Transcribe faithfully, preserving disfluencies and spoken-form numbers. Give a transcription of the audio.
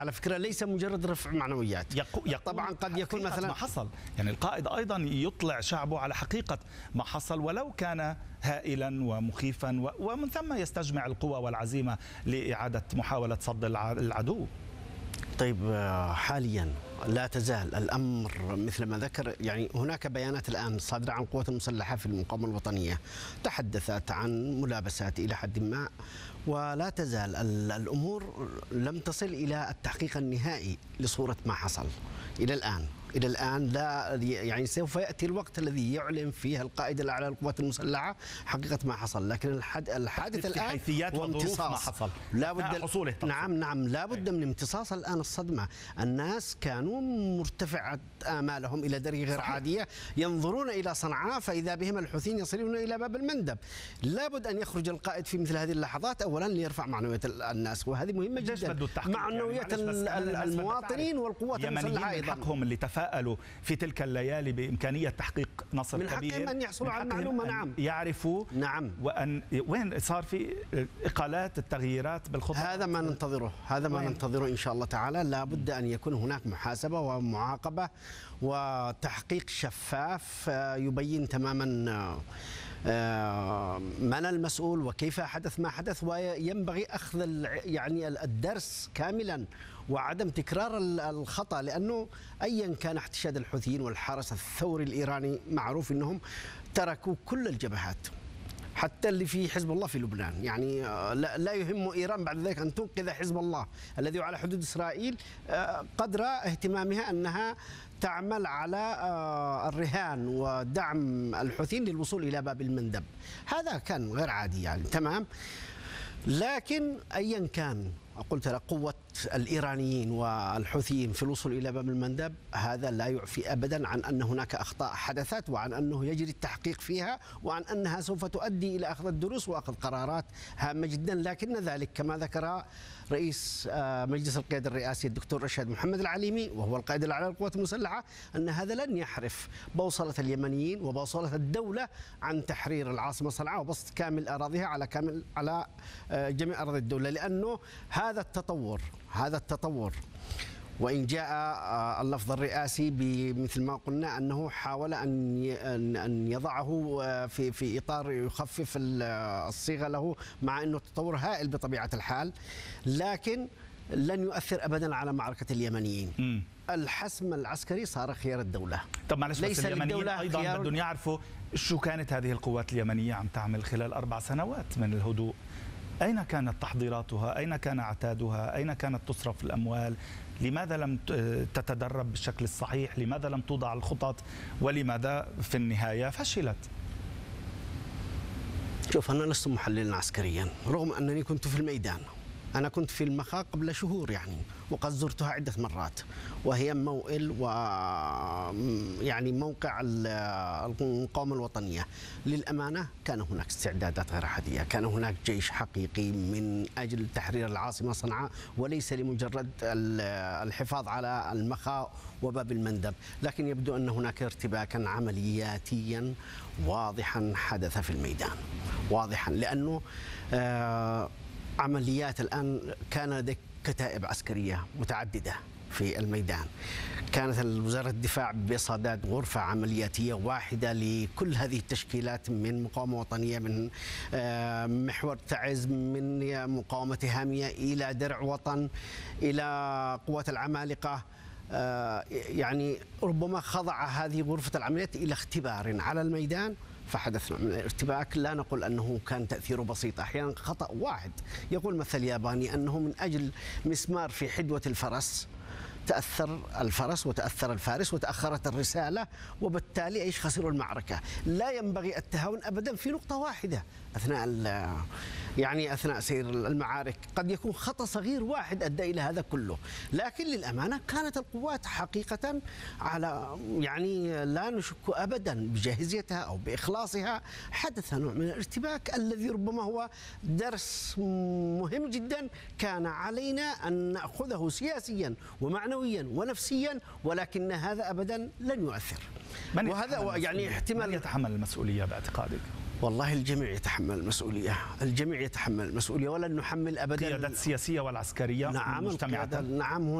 على فكرة ليس مجرد رفع معنويات. يقو يقو طبعا قد يكون مثلا ما حصل، يعني القائد أيضا يطلع شعبه على حقيقة ما حصل ولو كان هائلا ومخيفا، ومن ثم يستجمع القوى والعزيمة لإعادة محاولة صد العدو. طيب حاليا لا تزال الأمر مثل ما ذكر، يعني هناك بيانات الآن صادرة عن القوات المسلحة في المقاومة الوطنية تحدثت عن ملابسات إلى حد ما، ولا تزال الأمور لم تصل إلى التحقيق النهائي لصورة ما حصل إلى الآن. إلى الآن لا، يعني سوف يأتي الوقت الذي يعلن فيه القائد الأعلى للقوات المسلحة حقيقة ما حصل، لكن الحد الحادث الآن حيثيات وظروف ما حصل لا بد حصوله. نعم نعم لا بد من امتصاص الآن الصدمة. الناس كانوا مرتفعة آمالهم إلى درجة غير عادية، ينظرون إلى صنعاء فإذا بهم الحوثيين يصلون إلى باب المندب. لا بد أن يخرج القائد في مثل هذه اللحظات أولا ليرفع معنوية الناس، وهذه مهمة جدا، معنوية يعني المواطنين والقوات المسلحة أيضا. حقهم اللي تفاءلوا في تلك الليالي بإمكانية تحقيق نصر من كبير، حقهم أن يحصلوا على المعلومة. نعم يعرفوا. نعم. وأن وين صار في إقالات، التغييرات بالخطط؟ هذا ما ننتظره، هذا ما ننتظره إن شاء الله تعالى. لا بد أن يكون هناك محاسبة ومعاقبة وتحقيق شفاف يبين تماما من المسؤول وكيف حدث ما حدث، وينبغي أخذ يعني الدرس كاملا وعدم تكرار الخطأ، لأنه أيا كان احتشاد الحوثيين والحرس الثوري الإيراني معروف أنهم تركوا كل الجبهات حتى اللي في حزب الله في لبنان. يعني لا يهم إيران بعد ذلك أن تنقذ حزب الله الذي على حدود إسرائيل قدر اهتمامها أنها تعمل على الرهان ودعم الحوثيين للوصول إلى باب المندب. هذا كان غير عادي يعني. تمام. لكن أيا كان قلت لك قوة الإيرانيين والحوثيين في الوصول إلى باب المندب، هذا لا يعفي أبدا عن أن هناك أخطاء حدثت وعن أنه يجري التحقيق فيها وعن أنها سوف تؤدي إلى أخذ الدروس وأخذ قرارات هامة جدا. لكن ذلك كما ذكر رئيس مجلس القيادة الرئاسي الدكتور رشاد محمد العليمي وهو القائد الأعلى للقوات المسلحة، أن هذا لن يحرف بوصلة اليمنيين وبوصلة الدولة عن تحرير العاصمة صنعاء وبسط كامل أراضيها على كامل على جميع أراضي الدولة، لأنه هذا التطور هذا التطور وإن جاء اللفظ الرئاسي بمثل ما قلنا أنه حاول أن أن يضعه في في إطار يخفف الصيغة له، مع أنه التطور هائل بطبيعة الحال، لكن لن يؤثر أبدا على معركة اليمنيين. م. الحسم العسكري صار خيار الدولة. طب معلش، بس اليمنيين أيضا بدهم يعرفوا شو كانت هذه القوات اليمنية عم تعمل خلال أربع سنوات من الهدوء. أين كانت تحضيراتها؟ أين كان عتادها؟ أين كانت تصرف الأموال؟ لماذا لم تتدرب بالشكل الصحيح؟ لماذا لم توضع الخطط؟ ولماذا في النهاية فشلت؟ شوف، أنا لست محللا عسكريا رغم أنني كنت في الميدان. أنا كنت في المخا قبل شهور يعني، وقد زرتها عدة مرات، وهي موئل و يعني موقع المقاومة الوطنية. للأمانة كان هناك استعدادات غير عادية، كان هناك جيش حقيقي من أجل تحرير العاصمة صنعاء وليس لمجرد الحفاظ على المخا وباب المندب، لكن يبدو أن هناك ارتباكا عملياتيا واضحا حدث في الميدان، واضحا، لأنه آه عمليات الآن كان لديك كتائب عسكرية متعددة في الميدان. كانت وزارة الدفاع بصدد غرفة عملياتية واحدة لكل هذه التشكيلات، من مقاومة وطنية، من محور تعز، من مقاومة هامية، إلى درع وطن، إلى قوات العمالقة. يعني ربما خضع هذه غرفة العمليات إلى اختبار على الميدان فحدث من الارتباك. لا نقول أنه كان تأثيره بسيط، أحيانا خطأ واحد. يقول مثل ياباني أنه من أجل مسمار في حدوة الفرس تأثر الفرس وتأثر الفارس وتأخرت الرسالة، وبالتالي ايش خسروا المعركة. لا ينبغي التهاون أبدا في نقطة واحدة أثناء يعني أثناء سير المعارك. قد يكون خطأ صغير واحد أدى إلى هذا كله، لكن للأمانة كانت القوات حقيقة على يعني لا نشك أبدا بجاهزيتها أو بإخلاصها. حدث نوع من الارتباك الذي ربما هو درس مهم جدا كان علينا أن نأخذه سياسيا ومعنويا ونفسيا، ولكن هذا أبدا لن يؤثر. من وهذا يعني احتمال من يتحمل المسؤولية باعتقادك؟ والله الجميع يتحمل المسؤولية، الجميع يتحمل المسؤولية، ولن نحمل أبدا القيادات السياسية والعسكرية نعم مجتمعة. نعم